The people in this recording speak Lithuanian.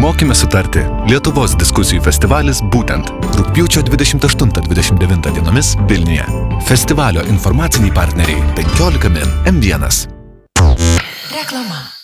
Mokime sutarti. Lietuvos diskusijų festivalis būtent rugpjūčio 28-29 dienomis Vilniuje. Festivalio informaciniai partneriai 15 min M1. Reklama.